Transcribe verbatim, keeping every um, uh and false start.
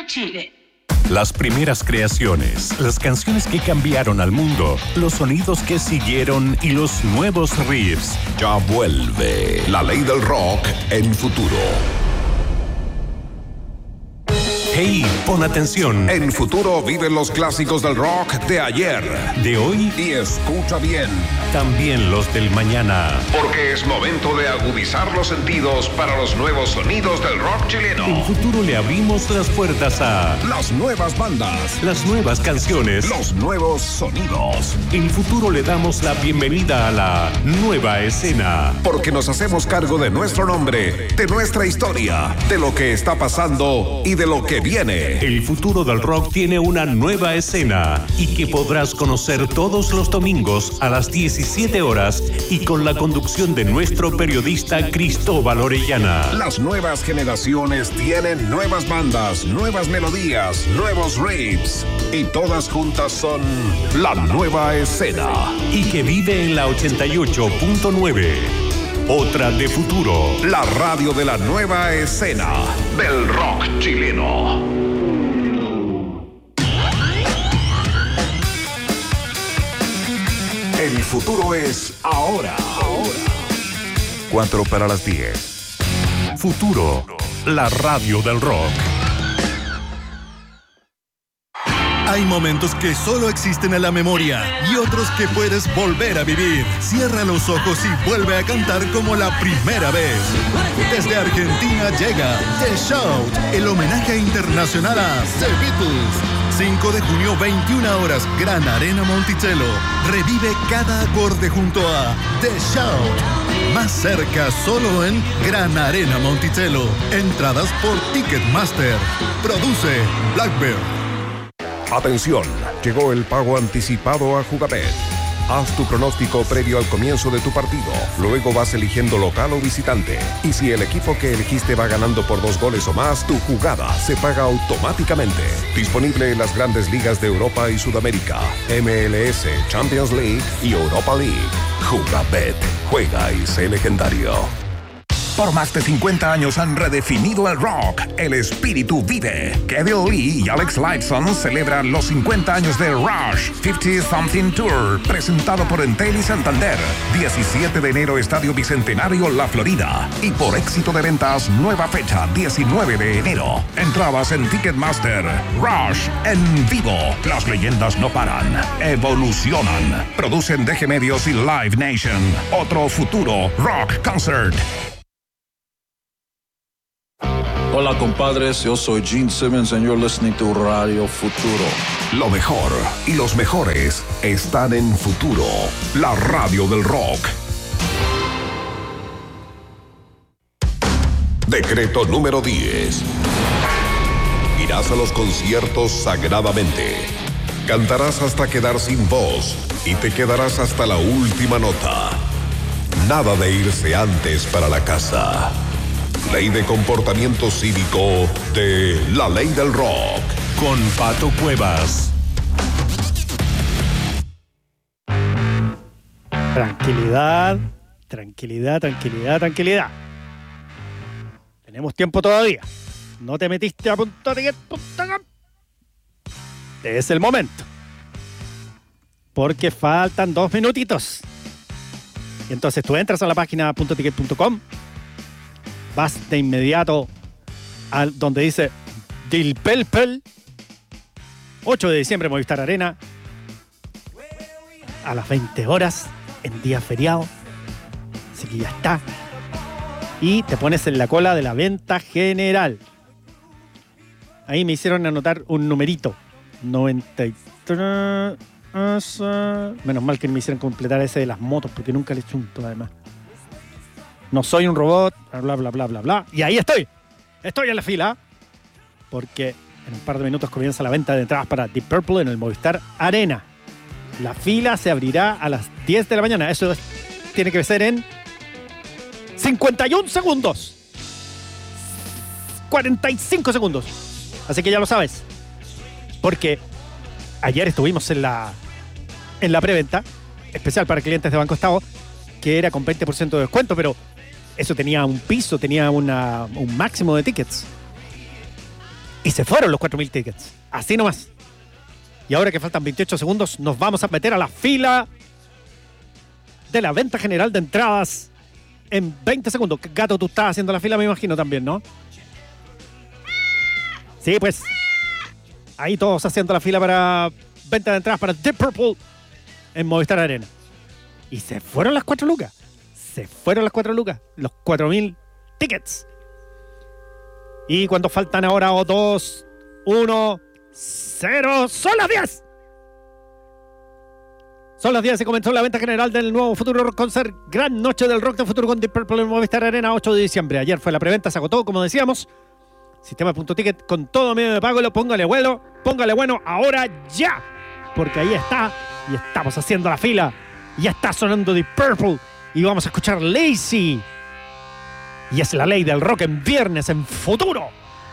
de Chile. Las primeras creaciones, las canciones que cambiaron al mundo, los sonidos que siguieron y los nuevos riffs. Ya vuelve La Ley del Rock en Futuro. Hey, pon atención. En Futuro viven los clásicos del rock de ayer, de hoy y escucha bien, también los del mañana. Porque es momento de agudizar los sentidos para los nuevos sonidos del rock chileno. En Futuro le abrimos las puertas a las nuevas bandas, las nuevas canciones, los nuevos sonidos. En Futuro le damos la bienvenida a la nueva escena. Porque nos hacemos cargo de nuestro nombre, de nuestra historia, de lo que está pasando y de lo que viene. El futuro del rock tiene una nueva escena y que podrás conocer todos los domingos a las diecisiete horas y con la conducción de nuestro periodista Cristóbal Orellana. Las nuevas generaciones tienen nuevas bandas, nuevas melodías, nuevos riffs y todas juntas son la nueva escena. Y que vive en la ochenta y ocho punto nueve. Otra de Futuro. La radio de la nueva escena del rock chileno. El futuro es ahora. Ahora. Cuatro para las diez. Futuro. La radio del rock. Hay momentos que solo existen en la memoria y otros que puedes volver a vivir. Cierra los ojos y vuelve a cantar como la primera vez. Desde Argentina llega The Shout, el homenaje internacional a The Beatles. cinco de junio, veintiuna horas, Gran Arena Monticello. Revive cada acorde junto a The Shout. Más cerca solo en Gran Arena Monticello. Entradas por Ticketmaster. Produce Blackbird. Atención, llegó el pago anticipado a Jugabet. Haz tu pronóstico previo al comienzo de tu partido. Luego vas eligiendo local o visitante. Y si el equipo que elegiste va ganando por dos goles o más, tu jugada se paga automáticamente. Disponible en las grandes ligas de Europa y Sudamérica, M L S, Champions League y Europa League. Jugabet. Juega y sé legendario. Por más de cincuenta años han redefinido el rock. El espíritu vive. Kevin Lee y Alex Lifeson celebran los cincuenta años de Rush cincuenta Something Tour, presentado por Entel y Santander. diecisiete de enero, Estadio Bicentenario, La Florida. Y por éxito de ventas, nueva fecha, diecinueve de enero. Entradas en Ticketmaster. Rush en vivo. Las leyendas no paran. Evolucionan. Producen D G Medios y Live Nation. Otro futuro rock concert. Hola compadres, yo soy Gene Simmons and you're listening to Radio Futuro. Lo mejor y los mejores están en Futuro, la radio del rock. Decreto número diez. Irás a los conciertos sagradamente. Cantarás hasta quedar sin voz y te quedarás hasta la última nota. Nada de irse antes para la casa. Ley de comportamiento cívico de La Ley del Rock. Con Pato Cuevas. Tranquilidad, tranquilidad, tranquilidad, tranquilidad. Tenemos tiempo todavía. No te metiste a punto ticket punto com. Es el momento. Porque faltan dos minutitos. Y entonces tú entras a la página punto ticket punto com. Vas de inmediato a donde dice Dilpelpel, ocho de diciembre, Movistar Arena, a las veinte horas, en día feriado. Así que ya está. Y te pones en la cola de la venta general. Ahí me hicieron anotar un numerito. noventa y tres. Menos mal que me hicieron completar ese de las motos, porque nunca le chunto además. No soy un robot, bla, bla, bla, bla, bla. Y ahí estoy. Estoy en la fila. Porque en un par de minutos comienza la venta de entradas para Deep Purple en el Movistar Arena. La fila se abrirá a las diez de la mañana. Eso es, tiene que ser en cincuenta y un segundos. cuarenta y cinco segundos. Así que ya lo sabes. Porque ayer estuvimos en la, en la preventa especial para clientes de Banco Estado, que era con veinte por ciento de descuento, pero eso tenía un piso, tenía una, un máximo de tickets. Y se fueron los cuatro mil tickets. Así nomás. Y ahora que faltan veintiocho segundos, nos vamos a meter a la fila de la venta general de entradas en veinte segundos. Gato, tú estás haciendo la fila, me imagino también, ¿no? Sí, pues. Ahí todos haciendo la fila para venta de entradas para Deep Purple en Movistar Arena. Y se fueron las cuatro lucas. Se fueron las cuatro lucas. Los cuatro mil tickets. Y cuando faltan ahora dos, uno, cero, son las diez. Son las diez y comenzó la venta general del nuevo Futuro Rock Concert. Gran noche del rock de Futuro con Deep Purple en Movistar Arena, ocho de diciembre. Ayer fue la preventa, se agotó, como decíamos. Sistema.ticket con todo medio de pago. Lo póngale bueno, póngale bueno ahora ya. Porque ahí está. Y estamos haciendo la fila. Ya está sonando Deep Purple. Y vamos a escuchar Lazy. Y es la ley del rock en viernes en Futuro.